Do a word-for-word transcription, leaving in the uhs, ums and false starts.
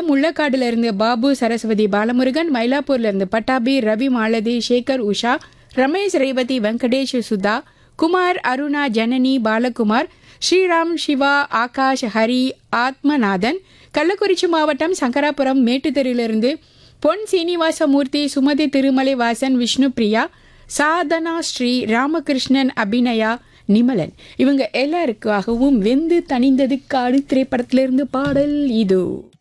முள்ளக்காடுல இருந்து பாபு, சரஸ்வதி பாலமுருகன், மயிலாப்பூர்ல இருந்து பட்டாபி, ரவி, மாலதி, சேகர், உஷா, ரமேஷ், ரேவதி, வெங்கடேஷ், சுதா, குமார், அருணா, ஜனனி, பாலகுமார், ஸ்ரீராம், சிவா, ஆகாஷ், ஹரி, ஆத்மநாதன், கள்ளக்குறிச்சி மாவட்டம் சங்கராபுரம் மேட்டுத்தெருவிலிருந்து பொன் சீனிவாசமூர்த்தி, சுமதி, திருமலை வாசன், விஷ்ணு பிரியா, சாதனா, ஸ்ரீ ராமகிருஷ்ணன், அபிநயா, நிமலன் இவங்க எல்லாருக்காகவும் வெந்து தணிந்தது காடு திரைப்படத்திலிருந்து பாடல் இது.